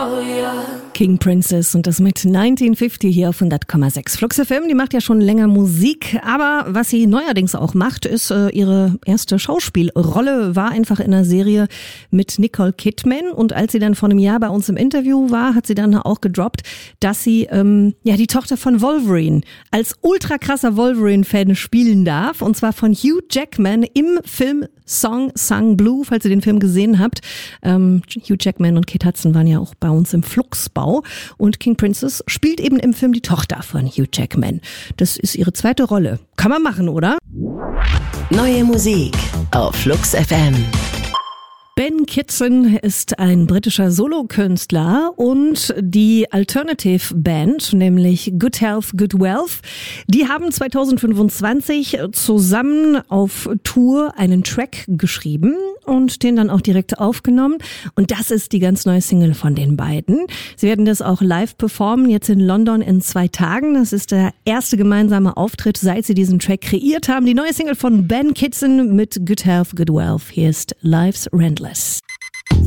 King Princess und das mit 1950 hier auf 100,6. Flux FM, die macht ja schon länger Musik, aber was sie neuerdings auch macht, ist ihre erste Schauspielrolle, war einfach in einer Serie mit Nicole Kidman, und als sie dann vor einem Jahr bei uns im Interview war, hat sie dann auch gedroppt, dass sie die Tochter von Wolverine als ultra krasser Wolverine-Fan spielen darf, und zwar von Hugh Jackman im Film Song Blue, falls ihr den Film gesehen habt. Hugh Jackman und Kate Hudson waren ja auch bei uns im Fluxbau, und King Princess spielt eben im Film die Tochter von Hugh Jackman. Das ist ihre zweite Rolle. Kann man machen, oder? Neue Musik auf Flux FM. Ben Kitson ist ein britischer Solokünstler, und die Alternative Band, nämlich Good Health, Good Wealth, die haben 2025 zusammen auf Tour einen Track geschrieben und den dann auch direkt aufgenommen. Und das ist die ganz neue Single von den beiden. Sie werden das auch live performen, jetzt in London in 2 Tagen. Das ist der erste gemeinsame Auftritt, seit sie diesen Track kreiert haben. Die neue Single von Ben Kitson mit Good Health, Good Wealth. Hier ist Life's Rentless.